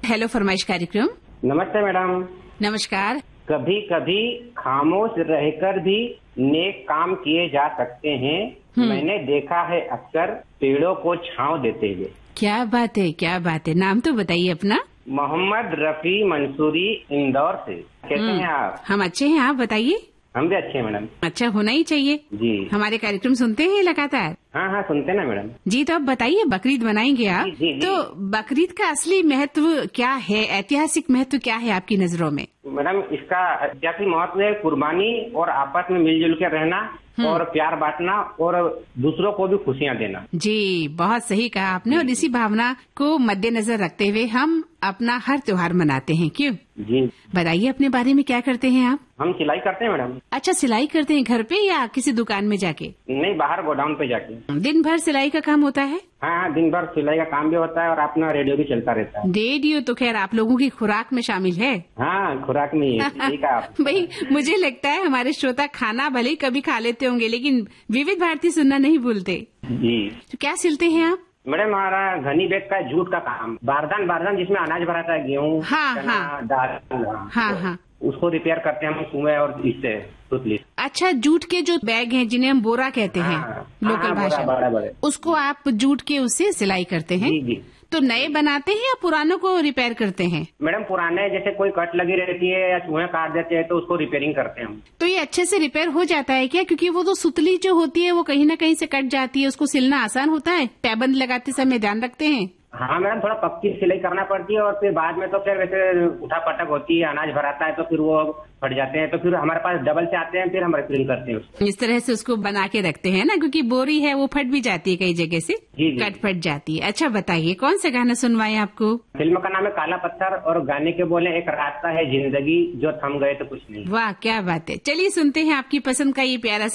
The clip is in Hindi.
हेलो फरमाइश कार्यक्रम। नमस्ते मैडम। नमस्कार। कभी कभी खामोश रहकर भी नेक काम किए जा सकते हैं। मैंने देखा है अक्सर पेड़ों को छांव देते हुए। क्या बात है, क्या बात है। नाम तो बताइए अपना। मोहम्मद रफी मंसूरी, इंदौर से। कैसे हैं आप? हम अच्छे हैं, आप बताइए। हम भी अच्छे हैं मैडम। अच्छा होना ही चाहिए जी। हमारे कार्यक्रम सुनते हैं लगातार? हाँ हाँ, सुनते ना मैडम। जी, तो अब बताइए, बकरीद मनाएंगे आप? जी। तो बकरीद का असली महत्व क्या है, ऐतिहासिक महत्व क्या है आपकी नजरों में? मैडम, इसका ऐतिहासिक महत्व है कुर्बानी और आपस में मिलजुल के रहना और प्यार बांटना और दूसरों को भी खुशियाँ देना। जी, बहुत सही कहा आपने। और इसी भावना को मद्देनजर रखते हुए हम अपना हर त्योहार मनाते हैं, क्यों? जी। बताइए अपने बारे में, क्या करते हैं आप? हम सिलाई करते हैं मैडम। अच्छा, सिलाई करते हैं घर पे या किसी दुकान में जाके? नहीं, बाहर गोडाउन पे जाके। दिन भर सिलाई का काम होता है? हाँ, दिन भर सिलाई का काम भी होता है और अपना रेडियो भी चलता रहता है। रेडियो तो खैर आप लोगों की खुराक में शामिल है। हाँ, खुराक में ठीक है आप। भाई, मुझे लगता है हमारे श्रोता खाना भले ही कभी खा लेते होंगे, लेकिन विविध भारती सुनना नहीं भूलते। जी। तो क्या सिलते हैं आप? मैडम, हमारा घनी बैग का जूट का काम, बारदान जिसमें अनाज भराता है, गेहूँ, चना, दाल। हाँ, उसको रिपेयर करते हैं हम कुएं और इससे सुतली। अच्छा, जूट के जो बैग हैं जिन्हें हम बोरा कहते हैं लोकल भाषा में, उसको आप जूट के उससे सिलाई करते हैं? जी। तो नए बनाते हैं या पुरानों को रिपेयर करते हैं? मैडम, पुराने जैसे कोई कट लगी रहती है या चूहे काट देते हैं तो उसको रिपेयरिंग करते हैं हम। तो ये अच्छे से रिपेयर हो जाता है क्या? क्योंकि वो तो सुतली जो होती है वो कहीं न कहीं से कट जाती है, उसको सिलना आसान होता है? पैबंद लगाते समय ध्यान रखते हैं? हाँ मैडम, थोड़ा पक्की सिलाई करना पड़ती है और फिर बाद में तो फिर वैसे उठा पटक होती है, अनाज भराता है तो फिर वो फट जाते हैं, तो फिर हमारे पास डबल से आते हैं, फिर हम रिपेयरिंग करते हैं उसको। इस तरह से उसको बना के रखते हैं ना, क्योंकि बोरी है वो फट भी जाती है कई जगह से। जी। कट फट जाती है। अच्छा बताइए, कौन सा गाना सुनवाएं आपको? फिल्म का नाम है काला पत्थर और गाने के बोले एक रास्ता है जिंदगी जो थम गए तो कुछ नहीं। वाह, क्या बात है। चलिए सुनते हैं आपकी पसंद का ये प्यारा